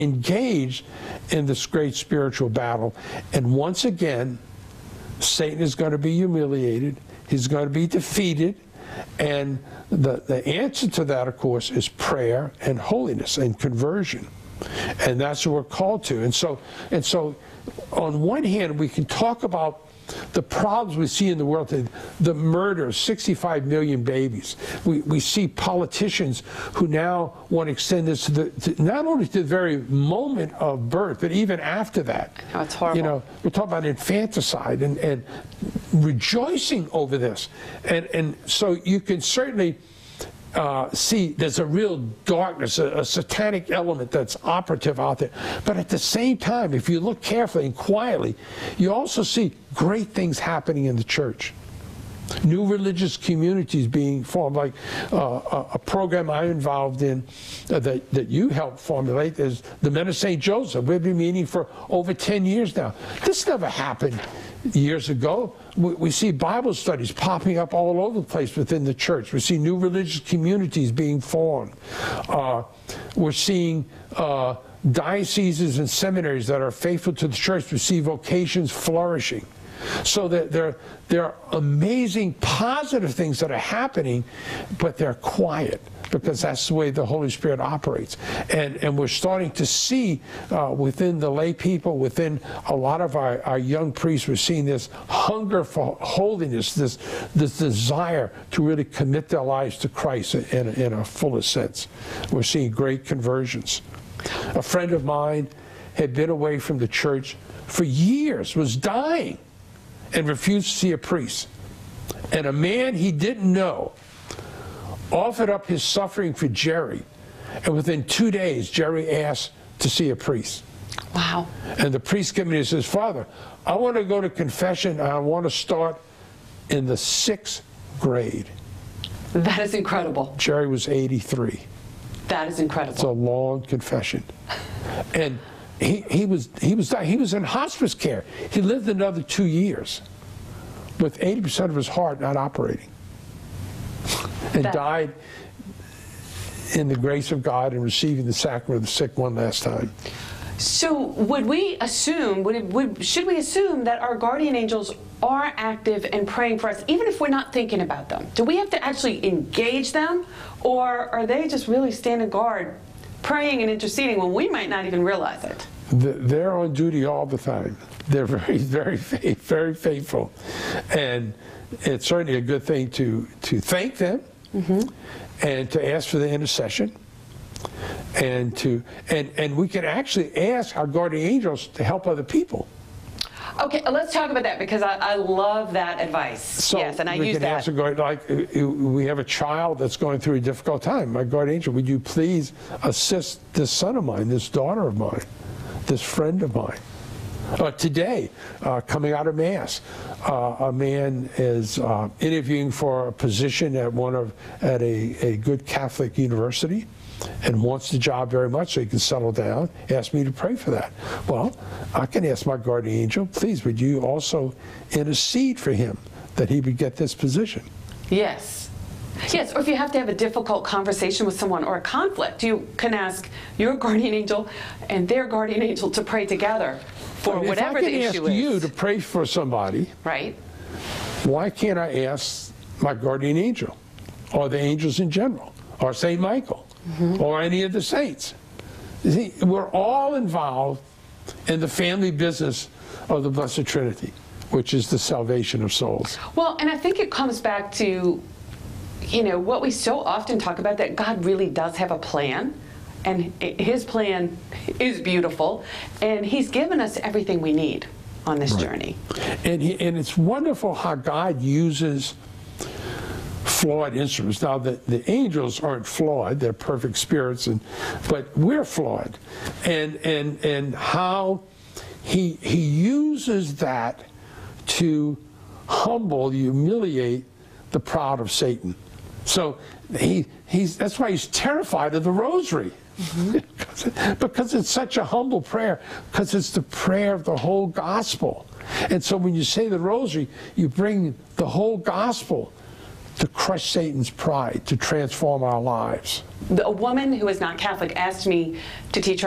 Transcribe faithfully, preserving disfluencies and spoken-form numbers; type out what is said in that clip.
engaged in this great spiritual battle. And once again, Satan is going to be humiliated. He's going to be defeated. And the, the answer to that, of course, is prayer and holiness and conversion. And that's what we're called to. And so, and so on one hand, we can talk about the problems we see in the world, the, the murder of sixty-five million babies. We, we see politicians who now want to extend this to, the, to not only to the very moment of birth, but even after that. Oh, it's horrible. You know, we're talking about infanticide and, and rejoicing over this. And, and so you can certainly Uh, see, there's a real darkness, a, a satanic element that's operative out there. But at the same time, if you look carefully and quietly, you also see great things happening in the church. New religious communities being formed, like uh, a, a program I'm involved in uh, that, that you helped formulate is the Men of Saint Joseph. We've been meeting for over ten years now. This never happened years ago. We, we see Bible studies popping up all over the place within the church. We see new religious communities being formed. Uh, we're seeing uh, dioceses and seminaries that are faithful to the church. We see vocations flourishing. So that there, there are amazing positive things that are happening, but they're quiet because that's the way the Holy Spirit operates. And, and we're starting to see uh, within the lay people, within a lot of our, our young priests, we're seeing this hunger for holiness, this, this desire to really commit their lives to Christ in, in a fullest sense. We're seeing great conversions. A friend of mine had been away from the church for years, was dying, and refused to see a priest. And a man he didn't know offered up his suffering for Jerry. And within two days, Jerry asked to see a priest. Wow. And the priest came in and says, "Father, I want to go to confession. I want to start in the sixth grade." That is incredible. Jerry was eighty-three. That is incredible. It's a long confession. And He, he was he was he was in hospice care. He lived another two years with eighty percent of his heart not operating, and that, died in the grace of God and receiving the sacrament of the sick one last time. So would we assume, would, it, would should we assume that our guardian angels are active and praying for us, even if we're not thinking about them? Do we have to actually engage them, or are they just really standing guard, praying and interceding when we might not even realize it? They're on duty all the time. They're very, very, very faithful, and it's certainly a good thing to to thank them, mm-hmm. and to ask for the intercession, and to and and we can actually ask our guardian angels to help other people. Okay, let's talk about that, because I, I love that advice. So yes, and I we use can that. Ask a guard, like we have a child that's going through a difficult time. My guardian angel, would you please assist this son of mine, this daughter of mine, this friend of mine? Uh, today, uh, coming out of Mass, uh, a man is uh, interviewing for a position at one of at a, a good Catholic university, and wants the job very much so he can settle down. Asked me to pray for that. Well, I can ask my guardian angel, please, would you also intercede for him that he would get this position? Yes. Yes, or if you have to have a difficult conversation with someone or a conflict, you can ask your guardian angel and their guardian angel to pray together for but whatever the issue is. If I can ask is. you to pray for somebody, right? Why can't I ask my guardian angel, or the angels in general, or Saint Michael, mm-hmm. or any of the saints? You see, we're all involved in the family business of the Blessed Trinity, which is the salvation of souls. Well, and I think it comes back to, you know, what we so often talk about, that God really does have a plan, and his plan is beautiful, and he's given us everything we need on this right. journey. And, he, and it's wonderful how God uses flawed instruments. Now, the, the angels aren't flawed, they're perfect spirits, and but we're flawed. And, and, and how he, he uses that to humble, humiliate the proud of Satan. So he, he's, that's why he's terrified of the rosary. Mm-hmm. Because it's such a humble prayer, because it's the prayer of the whole gospel. And so when you say the rosary, you bring the whole gospel to crush Satan's pride, to transform our lives. A woman who is not Catholic asked me to teach her